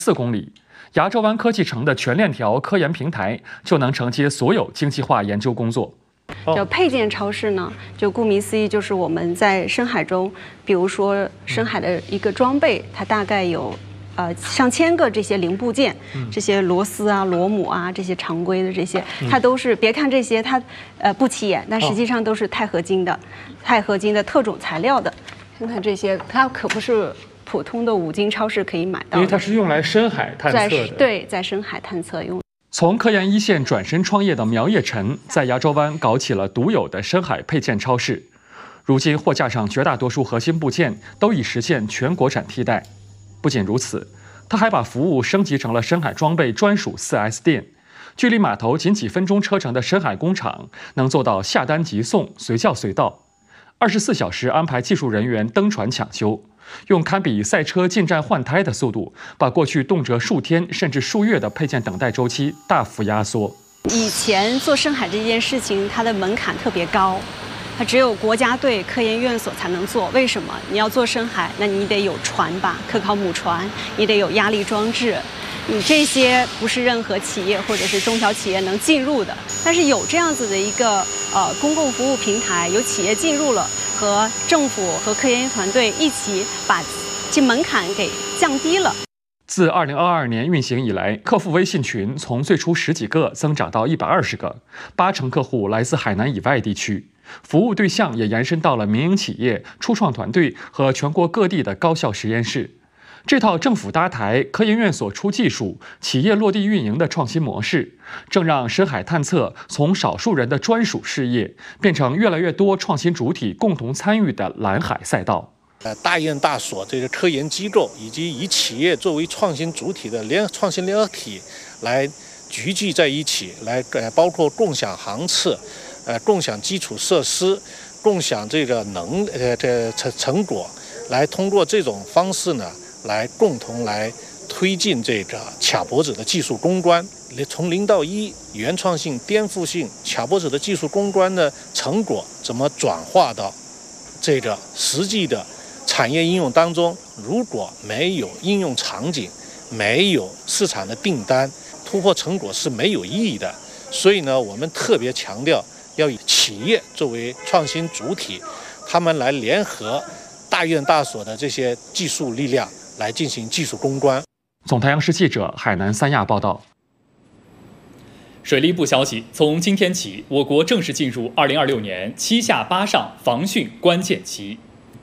4公里，牙洲湾科技城的全链条科研平台就能承接所有精细化研究工作。 就配件超市呢，就顾名思义，就是我们在深海中，比如说深海的一个装备，它大概有上千个这些零部件，这些螺丝啊、螺母啊，这些常规的这些，它都是别看这些它不起眼，但实际上都是钛合金的特种材料的。看看这些，它可不是普通的5金超市可以买到的， 因为它是用来深海探测的。 对，在深海探测用。 从科研一线转身创业的苗业臣，在牙洲湾搞起了独有的深海配件超市。如今货架上绝大多数核心部件都已实现全国产替代。不仅如此，他还把服务升级成了深海装备专属 4S 店，距离码头仅几分钟车程的深海工厂，能做到下单即送，随叫随到。24小时安排技术人员登船抢修，用堪比赛车进站换胎的速度，把过去动辄数天甚至数月的配件等待周期大幅压缩。 以前做深海这件事情，它的门槛特别高，它只有国家队、科研院所才能做。为什么？你要做深海，那你得有船吧，科考母船，你得有压力装置。你这些不是任何企业或者是中小企业能进入的，但是有这样子的一个公共服务平台，有企业进入了，和政府和科研团队一起把这门槛给降低了。 自2022年运行以来，客户微信群从最初10几个增长到120个，80%客户来自海南以外地区，服务对象也延伸到了民营企业、初创团队和全国各地的高校实验室。这套政府搭台、科研院所出技术、企业落地运营的创新模式，正让深海探测从少数人的专属事业，变成越来越多创新主体共同参与的蓝海赛道。 大院大所这个科研机构以及以企业作为创新主体的创新联合体来聚集在一起，来包括共享航次、共享基础设施、共享这个成果，来通过这种方式呢，来共同来推进这个卡脖子的技术攻关，从0到1，原创性、颠覆性，卡脖子的技术攻关的成果怎么转化到这个实际的产业应用当中？如果没有应用场景，没有市场的订单，突破成果是没有意义的。所以呢，我们特别强调要以企业作为创新主体，他们来联合大院大所的这些技术力量来进行技术攻关。 总太阳市记者海南三亚报道。 水利部消息，从今天起，我国正式进入2026年7下8上防汛关键期。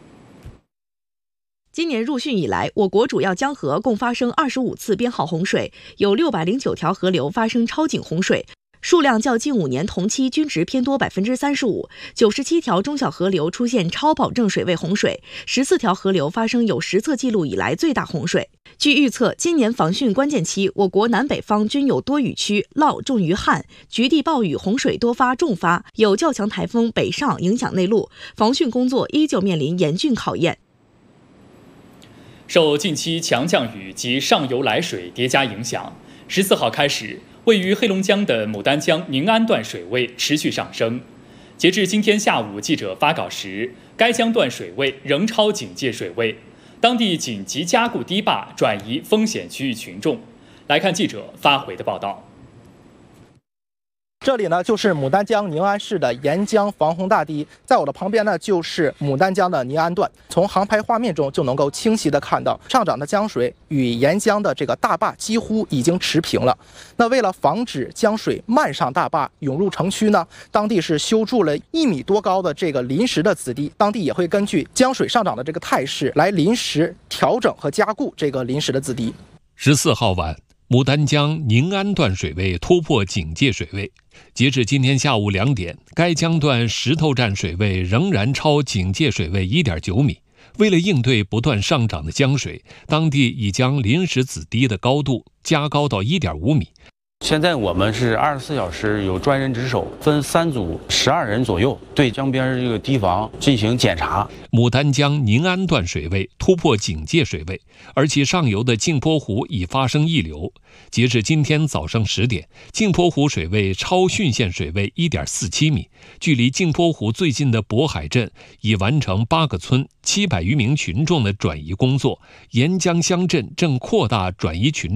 今年入汛以来，我国主要江河共发生25次编号洪水，有609条河流发生超警洪水，数量较近5年同期均值偏多35%，97条中小河流出现超保证水位洪水，14条河流发生有实测记录以来最大洪水。据预测，今年防汛关键期，我国南北方均有多雨区，涝重于旱，局地暴雨洪水多发重发，有较强台风北上影响内陆，防汛工作依旧面临严峻考验。 受近期强降雨及上游来水叠加影响，14号开始，位于黑龙江的牡丹江宁安段水位持续上升。截至今天下午记者发稿时，该江段水位仍超警戒水位，当地紧急加固堤坝，转移风险区域群众。来看记者发回的报道。 这里呢就是牡丹江宁安市的沿江防洪大堤，在我的旁边呢就是牡丹江的宁安段。从航拍画面中就能够清晰的看到，上涨的江水与沿江的这个大坝几乎已经持平了。那为了防止江水漫上大坝涌入城区呢，当地是修筑了1米多高的这个临时的子堤，当地也会根据江水上涨的这个态势来临时调整和加固这个临时的子堤。 14号晚，牡丹江宁安段水位突破警戒水位。截至今天下午2点，该江段石头站水位仍然超警戒水位 1.9 米。为了应对不断上涨的江水，当地已将临时子堤的高度加高到 1.5 米。 现在我们是24小时有专人值守，分3组12人左右，对江边这个堤防进行检查。 牡丹江宁安段水位突破警戒水位，而其上游的镜泊湖已发生溢流。截至今天早上10点，镜泊湖水位超汛线水位 1.47 米，距离镜泊湖最近的渤海镇已完成8个村700余名群众的转移工作，沿江乡镇正扩大转移群